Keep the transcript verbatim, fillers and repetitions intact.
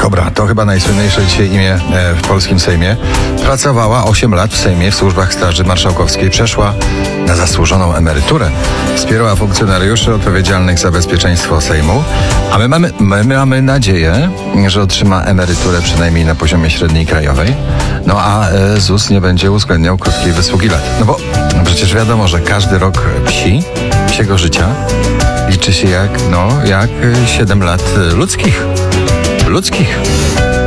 Kobra, to chyba najsłynniejsze dzisiaj imię w polskim Sejmie. Pracowała osiem lat w Sejmie w służbach Straży Marszałkowskiej. Przeszła na zasłużoną emeryturę. Wspierała funkcjonariuszy odpowiedzialnych za bezpieczeństwo Sejmu. A my mamy, my mamy nadzieję, że otrzyma emeryturę przynajmniej na poziomie średniej krajowej. No a ZUS nie będzie uwzględniał krótkiej wysługi lat. No bo przecież wiadomo, że każdy rok psi, psiego życia liczy się jak, no, jak siedem lat ludzkich. Ludzkich.